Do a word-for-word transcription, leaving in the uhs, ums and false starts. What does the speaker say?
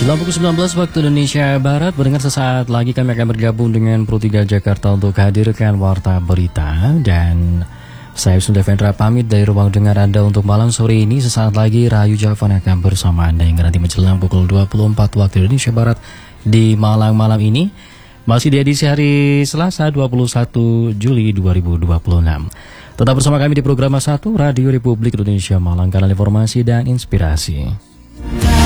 Dalam pukul sembilan belas waktu Indonesia Barat, mendengar sesaat lagi kami akan bergabung dengan Pro tiga Jakarta untuk hadirkan Warta Berita. Dan saya Sunda Vendra pamit dari ruang dengar Anda untuk malam sore ini. Sesaat lagi Rahayu Javan akan bersama Anda hingga nanti menjelang pukul dua puluh empat waktu Indonesia Barat di malam-malam ini. Masih di edisi hari Selasa dua puluh satu Juli dua ribu dua puluh enam. Tetap bersama kami di program satu Radio Republik Indonesia Malang, kanal informasi dan inspirasi.